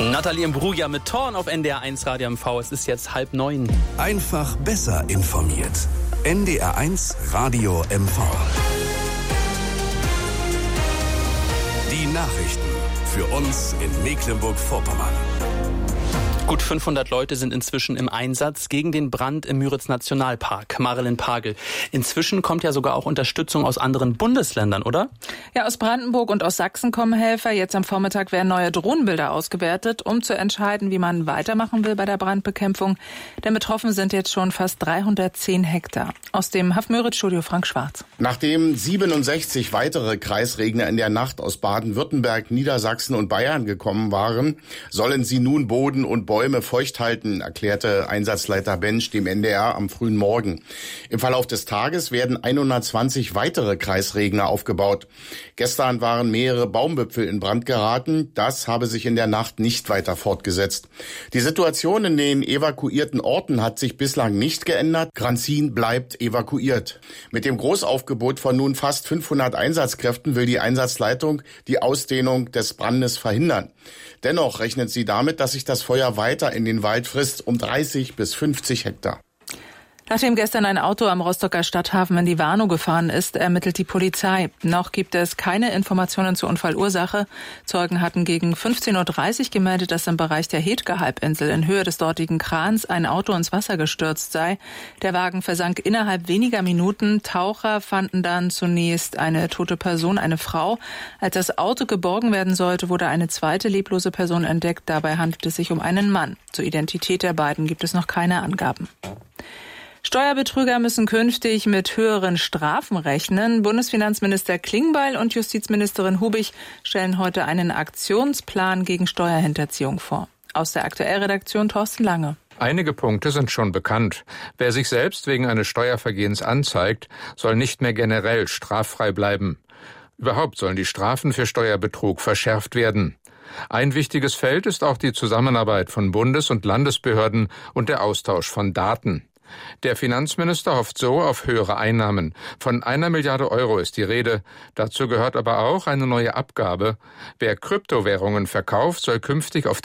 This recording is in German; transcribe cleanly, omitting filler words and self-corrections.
Nathalie Imbruglia mit Thorn auf NDR 1 Radio MV. Es ist jetzt 8:30. Einfach besser informiert. NDR 1 Radio MV. Die Nachrichten für uns in Mecklenburg-Vorpommern. Gut 500 Leute sind inzwischen im Einsatz gegen den Brand im Müritz-Nationalpark. Marilyn Pagel. Inzwischen kommt ja sogar auch Unterstützung aus anderen Bundesländern, oder? Ja, aus Brandenburg und aus Sachsen kommen Helfer. Jetzt am Vormittag werden neue Drohnenbilder ausgewertet, um zu entscheiden, wie man weitermachen will bei der Brandbekämpfung. Denn betroffen sind jetzt schon fast 310 Hektar. Aus dem Haff-Müritz-Studio Frank Schwarz. Nachdem 67 weitere Kreisregner in der Nacht aus Baden-Württemberg, Niedersachsen und Bayern gekommen waren, sollen sie nun Boden und Bäume feucht halten, erklärte Einsatzleiter Bensch dem NDR am frühen Morgen. Im Verlauf des Tages werden 120 weitere Kreisregner aufgebaut. Gestern waren mehrere Baumwipfel in Brand geraten. Das habe sich in der Nacht nicht weiter fortgesetzt. Die Situation in den evakuierten Orten hat sich bislang nicht geändert. Granzin bleibt evakuiert. Mit dem Großaufgebot von nun fast 500 Einsatzkräften will die Einsatzleitung die Ausdehnung des Brandes verhindern. Dennoch rechnet sie damit, dass sich das Feuer weiter in den Wald frisst, um 30 bis 50 Hektar. Nachdem gestern ein Auto am Rostocker Stadthafen in die Warnow gefahren ist, ermittelt die Polizei. Noch gibt es keine Informationen zur Unfallursache. Zeugen hatten gegen 15:30 Uhr gemeldet, dass im Bereich der Hetke-Halbinsel in Höhe des dortigen Krans ein Auto ins Wasser gestürzt sei. Der Wagen versank innerhalb weniger Minuten. Taucher fanden dann zunächst eine tote Person, eine Frau. Als das Auto geborgen werden sollte, wurde eine zweite leblose Person entdeckt. Dabei handelt es sich um einen Mann. Zur Identität der beiden gibt es noch keine Angaben. Steuerbetrüger müssen künftig mit höheren Strafen rechnen. Bundesfinanzminister Klingbeil und Justizministerin Hubig stellen heute einen Aktionsplan gegen Steuerhinterziehung vor. Aus der Aktuellredaktion Thorsten Lange. Einige Punkte sind schon bekannt. Wer sich selbst wegen eines Steuervergehens anzeigt, soll nicht mehr generell straffrei bleiben. Überhaupt sollen die Strafen für Steuerbetrug verschärft werden. Ein wichtiges Feld ist auch die Zusammenarbeit von Bundes- und Landesbehörden und der Austausch von Daten. Der Finanzminister hofft so auf höhere Einnahmen. Von 1 Milliarde Euro ist die Rede. Dazu gehört aber auch eine neue Abgabe. Wer Kryptowährungen verkauft, soll künftig auf